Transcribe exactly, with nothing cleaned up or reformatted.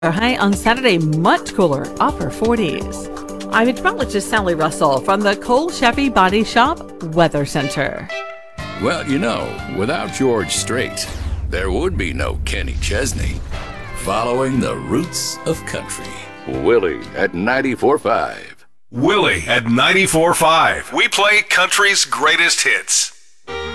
High on Saturday, much cooler, upper forties. I'm meteorologist Sally Russell from the Cole Chevy Body Shop Weather Center. Well, you know, without George Strait, there would be no Kenny Chesney. Following the roots of country. Willie at ninety-four point five. Willie at ninety-four point five. We play country's greatest hits.